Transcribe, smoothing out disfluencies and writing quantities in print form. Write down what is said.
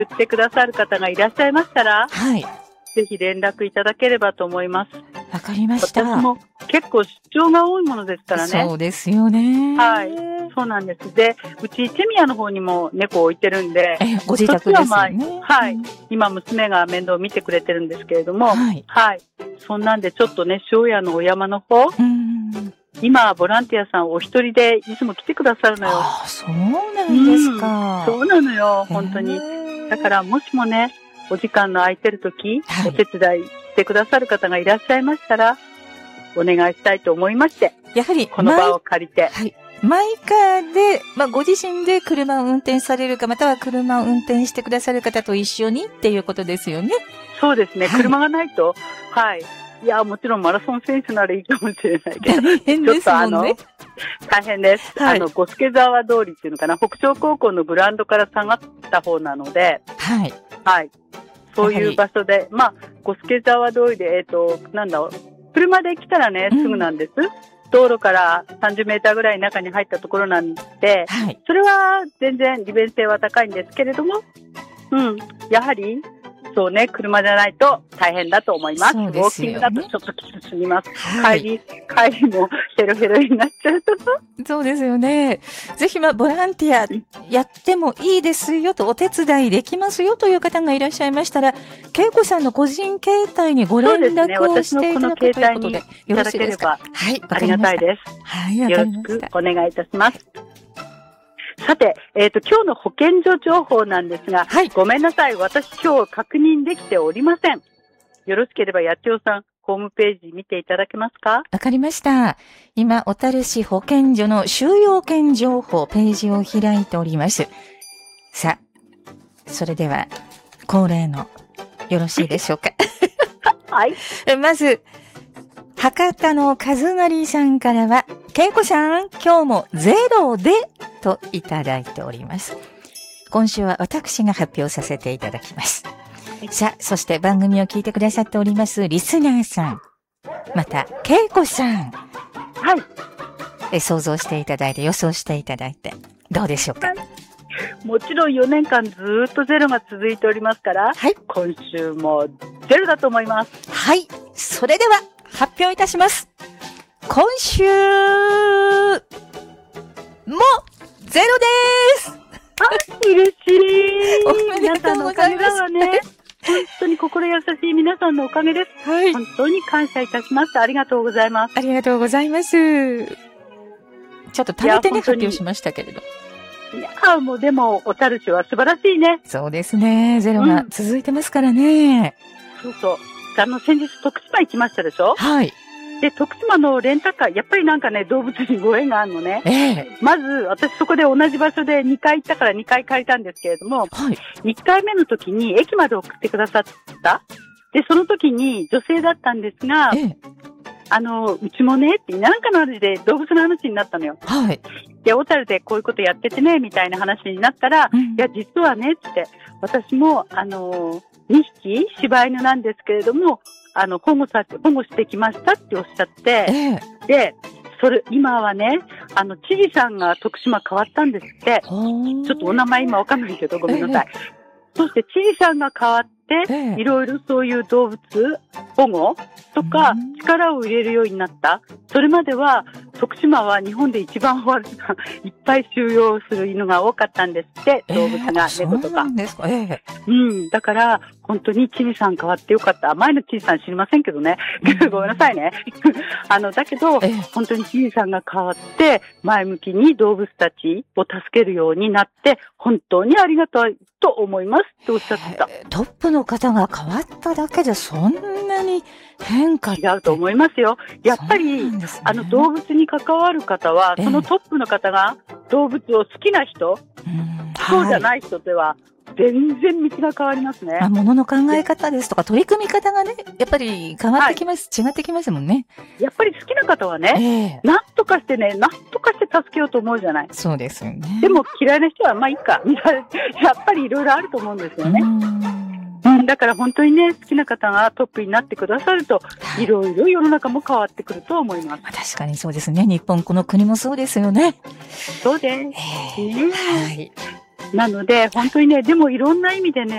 送ってくださる方がいらっしゃいましたら、 はい。 ぜひ連絡いただければと思います。 わかりました。 私も結構出張が多いものですからね。 そうですよね。 はい。そうなんです。で、うち手宮の方にも猫を置いてるんで、 ご自宅ですよね。 はい。今娘が面倒を見てくれてるんですけれども、はい。はい。そんなんでちょっとね、庄屋のお山の方、今、ボランティアさんお一人でいつも来てくださるのよ。 ああ、そうなんですか。 そうなのよ、本当に。だからもしもね、お時間の空いてるとき、お手伝いしてくださる方がいらっしゃいましたら、お願いしたいと思いまして、 やはりこの場を借りて。 はい。マイカーで、ご自身で車を運転されるか、または車を運転してくださる方と一緒にっていうことですよね。 そうですね。はい、車がないと、はい。いや、もちろんマラソン選手ならいいかもしれないけど。 大変ですもんね。 大変です。はい、五助沢通りっていうのかな、北昇高校のグラウンドから下がった方なので、はい。はい。そういう場所で、五助沢通りで、車で来たらね、すぐなんです。道路から30メーターぐらい中に入ったところなんで、はい、それは全然利便性は高いんですけれども、やはり、そうね、車じゃないと大変だと思います。ウォーキングだとちょっときつすぎます。はい、帰りもヘロヘロになっちゃうと。 そうですよね。ぜひボランティアやってもいいですよと、お手伝いできますよという方がいらっしゃいましたら、恵子さんの個人携帯にご連絡をしていただくということで、よろしいですか？はい、 ありがたいです。 はい、 よろしくお願いいたします。さて、今日の保健所情報なんですが、はい、ごめんなさい。私今日確認できておりません。よろしければ、八千代さん、ホームページ見ていただけますか？ わかりました。今、小樽市保健所の収容券情報ページを開いております。さあ、それでは、恒例の、よろしいでしょうか？ はい。 まず、博多の和成さんからは、恵子さん、今日もゼロで、といただいております。今週は私が発表させていただきます。さあ、そして番組を聞いてくださっておりますリスナーさん、また恵子さん、 はい、 想像していただいて予想していただいてどうでしょうか？ もちろん4年間ずっとゼロが続いておりますから、はい、今週もゼロだと思います。 はい、それでは発表いたします。今週もゼロです。 嬉しい。 おめでとうございます。 ね、本当に心優しい皆さんのおかげです。はい、本当に感謝いたします。ありがとうございます。 ありがとうございます。ちょっと貯めてね、発表しましたけれど。 いや、もうでも、小樽市は素晴らしいね。 そうですね。ゼロが続いてますからね。 そうそう。先日徳島行きましたでしょ？はい。で、徳島のレンタカー、やっぱりなんかね、動物にご縁があるのね。まず、私そこで同じ場所で2回行ったから2回借りたんですけれども、はい、1回目の時に駅まで送ってくださった。で、その時に女性だったんですが、うちもね、ってなんかの話で動物の話になったのよ。はい。で、小樽でこういうことやっててね、みたいな話になったら、いや、実はね、って、私も、2匹柴犬なんですけれども、保護してきましたっておっしゃって、で、今はね、知事さんが徳島変わったんですって。ちょっとお名前今わかんないけど、ごめんなさい。そして知事さんが変わって、いろいろそういう動物保護とか力を入れるようになった。それまでは徳島は日本で一番いっぱい収容する犬が多かったんですって、動物が、猫とか。だから本当に知事さん変わってよかった。前の知事さん知りませんけどね。ごめんなさいね。だけど、本当に知事さんが変わって、前向きに動物たちを助けるようになって、本当にありがたいと思いますっておっしゃってた。 トップの方が変わっただけでそんなに変化違うと思いますよ。やっぱり、動物に関わる方は、そのトップの方が動物を好きな人、そうじゃない人では、全然道が変わりますね。 物の考え方ですとか、取り組み方がね、やっぱり変わってきます、違ってきますもんね。 やっぱり好きな方はね、なんとかして助けようと思うじゃない。 そうですよね。 でも嫌いな人は、まあいいか。やっぱりいろいろあると思うんですよね。だから本当にね、好きな方がトップになってくださると、いろいろ世の中も変わってくると思います。 確かにそうですね。日本、この国もそうですよね。 そうです。はい。なので、本当にね、でもいろんな意味でね、